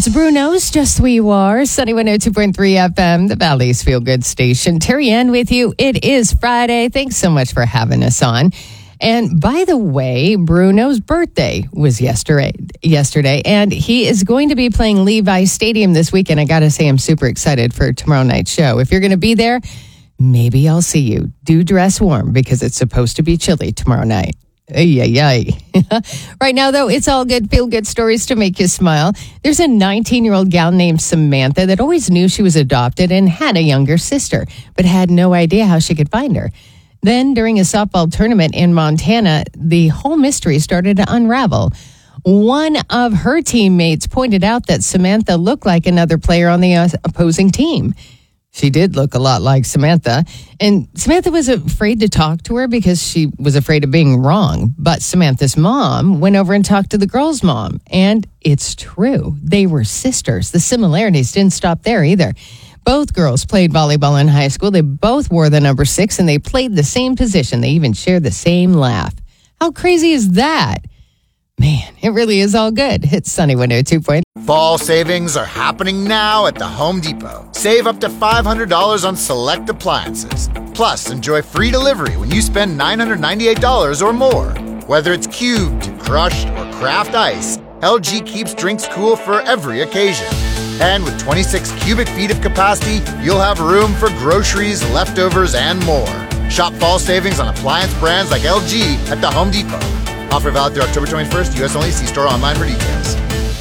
That's Bruno's Just Who You Are, Sunny 102.3 FM, the Valley's Feel Good station. Terry Ann with you. It is Friday. Thanks so much for having us on. And by the way, Bruno's birthday was yesterday, and he is going to be playing Levi Stadium this weekend. I got to say, I'm super excited for tomorrow night's show. If you're going to be there, maybe I'll see you. Do dress warm because it's supposed to be chilly tomorrow night. Ay. Right now, though, it's all good, feel-good stories to make you smile. There's a 19-year-old gal named Samantha that always knew she was adopted and had a younger sister, but had no idea how she could find her. Then, during a softball tournament in Montana, the whole mystery started to unravel. One of her teammates pointed out that Samantha looked like another player on the opposing team. She did look a lot like Samantha, and Samantha was afraid to talk to her because she was afraid of being wrong. But Samantha's mom went over and talked to the girl's mom, and it's true. They were sisters. The similarities didn't stop there either. Both girls played volleyball in high school. They both wore the number 6, and they played the same position. They even shared the same laugh. How crazy is that? Man, it really is all good. It's Sunny 102. Fall savings are happening now at the Home Depot. Save up to $500 on select appliances. Plus, enjoy free delivery when you spend $998 or more. Whether it's cubed, crushed, or craft ice, LG keeps drinks cool for every occasion. And with 26 cubic feet of capacity, you'll have room for groceries, leftovers, and more. Shop fall savings on appliance brands like LG at the Home Depot. Offer valid through October 21st. U.S. only. See store online for details.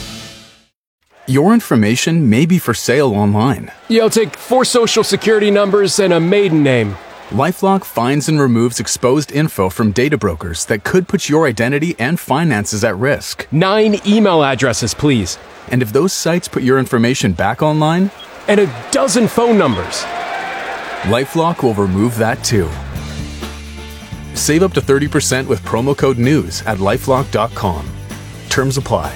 Your information may be for sale online. Yo, take 4 social security numbers and a maiden name. LifeLock finds and removes exposed info from data brokers that could put your identity and finances at risk. 9 email addresses, please. And if those sites put your information back online? And a dozen phone numbers. LifeLock will remove that too. Save up to 30% with promo code NEWS at LifeLock.com. Terms apply.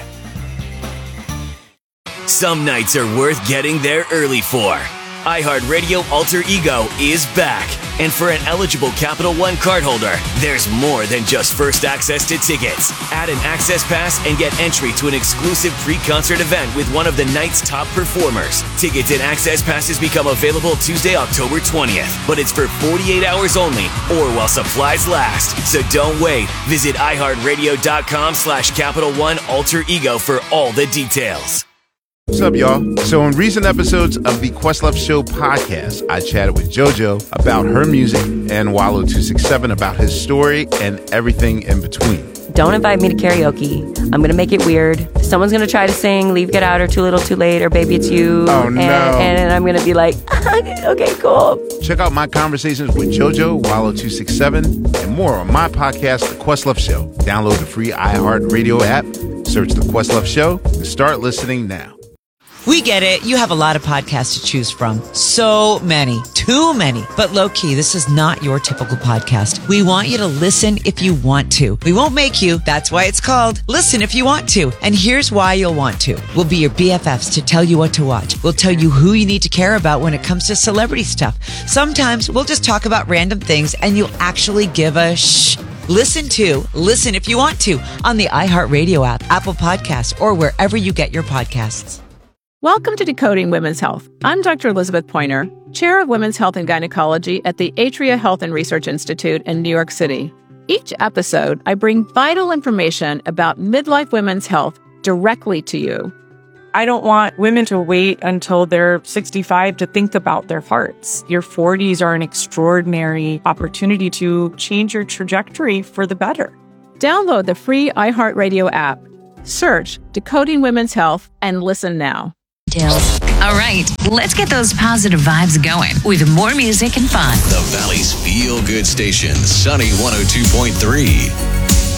Some nights are worth getting there early for. iHeartRadio Alter Ego is back. And for an eligible Capital One cardholder, there's more than just first access to tickets. Add an access pass and get entry to an exclusive pre-concert event with one of the night's top performers. Tickets and access passes become available Tuesday, October 20th. But it's for 48 hours only or while supplies last. So don't wait. Visit iHeartRadio.com/Capital One Alter Ego for all the details. What's up, y'all? So in recent episodes of the Questlove Show podcast, I chatted with JoJo about her music and Wallo267 about his story and everything in between. Don't invite me to karaoke. I'm going to make it weird. Someone's going to try to sing Leave, Get Out, or Too Little, Too Late, or Baby It's You. Oh, no. And I'm going to be like, okay, cool. Check out my conversations with JoJo, Wallo267, and more on my podcast, The Questlove Show. Download the free iHeartRadio app, search The Questlove Show, and start listening now. We get it. You have a lot of podcasts to choose from. So many. Too many. But low-key, this is not your typical podcast. We want you to listen if you want to. We won't make you. That's why it's called Listen If You Want To. And here's why you'll want to. We'll be your BFFs to tell you what to watch. We'll tell you who you need to care about when it comes to celebrity stuff. Sometimes we'll just talk about random things and you'll actually give a shh. Listen If You Want To on the iHeartRadio app, Apple Podcasts, or wherever you get your podcasts. Welcome to Decoding Women's Health. I'm Dr. Elizabeth Pointer, Chair of Women's Health and Gynecology at the Atria Health and Research Institute in New York City. Each episode, I bring vital information about midlife women's health directly to you. I don't want women to wait until they're 65 to think about their hearts. Your 40s are an extraordinary opportunity to change your trajectory for the better. Download the free iHeartRadio app. Search Decoding Women's Health and listen now. All right, let's get those positive vibes going with more music and fun. The Valley's Feel Good Station, Sunny 102.3.